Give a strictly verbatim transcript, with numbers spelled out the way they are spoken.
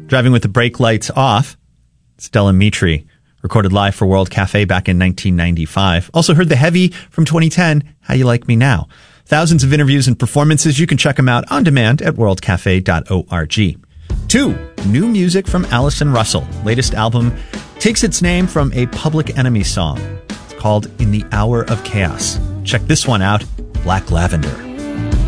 Driving with the brake lights off. Stella Mitri, recorded live for World Cafe back in nineteen ninety-five. Also heard The Heavy from twenty ten, How You Like Me Now. Thousands of interviews and performances. You can check them out on demand at world cafe dot org. Two, new music from Allison Russell. Latest album takes its name from a Public Enemy song. It's called In the Hour of Chaos. Check this one out, Black Lavender.